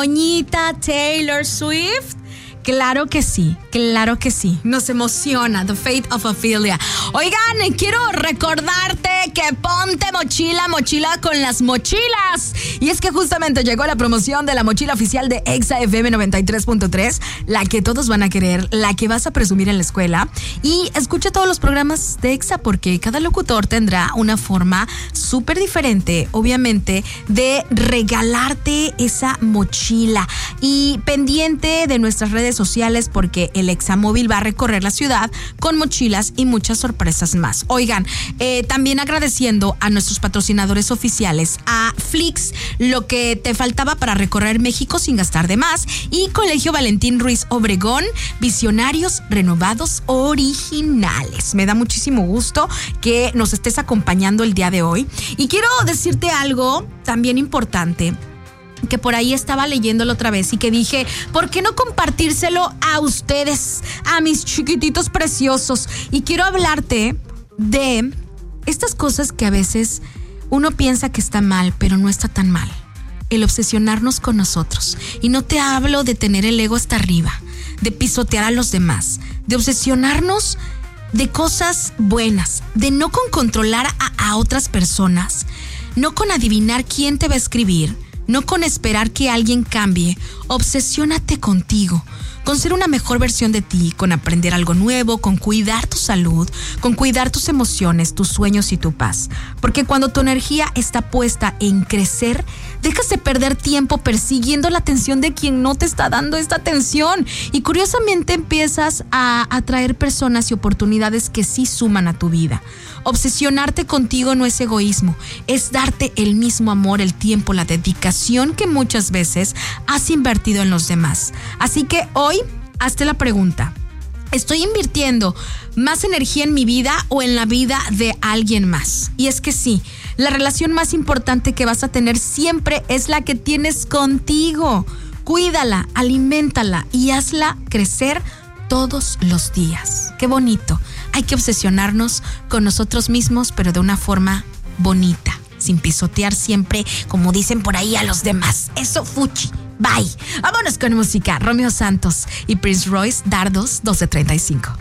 Doñita Taylor Swift. Claro que sí, claro que sí. Nos emociona The Fate of Ophelia. Oigan, quiero recordarte que ponte mochila con las mochilas. Y es que justamente llegó la promoción de la mochila oficial de Exa FM 93.3, la que todos van a querer, la que vas a presumir en la escuela. Y escucha todos los programas de Exa porque cada locutor tendrá una forma súper diferente, obviamente, de regalarte esa mochila. Y pendiente de nuestras redes sociales porque el Examóvil va a recorrer la ciudad con mochilas y muchas sorpresas más. Oigan, también agradeciendo a nuestros patrocinadores oficiales, a Flix, lo que te faltaba para recorrer México sin gastar de más, y Colegio Valentín Ruiz Obregón, visionarios, renovados, originales. Me da muchísimo gusto que nos estés acompañando el día de hoy. Y quiero decirte algo también importante, que por ahí estaba leyéndolo otra vez y que dije, ¿por qué no compartírselo a ustedes, a mis chiquititos preciosos? Y quiero hablarte de estas cosas que a veces uno piensa que está mal, pero no está tan mal. El obsesionarnos con nosotros. Y no te hablo de tener el ego hasta arriba, de pisotear a los demás, de obsesionarnos de cosas buenas, de no con controlar a otras personas, no con adivinar quién te va a escribir, no con esperar que alguien cambie. Obsesiónate contigo, con ser una mejor versión de ti, con aprender algo nuevo, con cuidar tu salud, con cuidar tus emociones, tus sueños y tu paz. Porque cuando tu energía está puesta en crecer, dejas de perder tiempo persiguiendo la atención de quien no te está dando esta atención. Y curiosamente empiezas a atraer personas y oportunidades que sí suman a tu vida. Obsesionarte contigo no es egoísmo, es darte el mismo amor, el tiempo, la dedicación que muchas veces has invertido en los demás. Así que hoy, hazte la pregunta: ¿estoy invirtiendo más energía en mi vida o en la vida de alguien más? Y es que sí, la relación más importante que vas a tener siempre es la que tienes contigo. Cuídala, aliméntala y hazla crecer todos los días. Qué bonito. Hay que obsesionarnos con nosotros mismos, pero de una forma bonita, sin pisotear siempre, como dicen por ahí, a los demás. Eso, fuchi. Bye. Vámonos con música. Romeo Santos y Prince Royce, Dardos 1235.